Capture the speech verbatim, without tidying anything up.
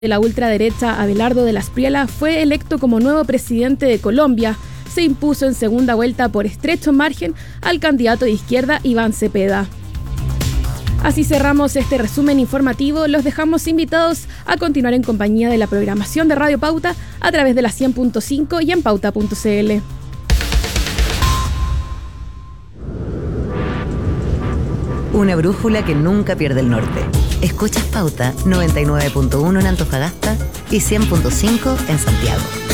de la ultraderecha Abelardo de la Espriella fue electo como nuevo presidente de Colombia. Se impuso en segunda vuelta por estrecho margen al candidato de izquierda Iván Cepeda. Así cerramos este resumen informativo. Los dejamos invitados a continuar en compañía de la programación de Radio Pauta a través de la cien punto cinco y en pauta punto cl. Una brújula que nunca pierde el norte. Escuchas Pauta noventa y nueve punto uno en Antofagasta y cien punto cinco en Santiago.